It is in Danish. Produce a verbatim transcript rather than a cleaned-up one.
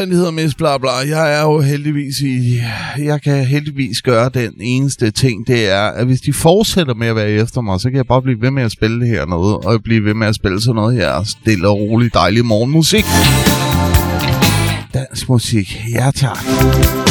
Den hedder Miss Bla Bla. Jeg er jo heldigvis i... Jeg kan heldigvis gøre den eneste ting, det er, at hvis de fortsætter med at være efter mig, så kan jeg bare blive ved med at spille det her noget, og blive ved med at spille sådan noget her stille og rolig, dejlig morgenmusik. Dansk musik. Ja, tak.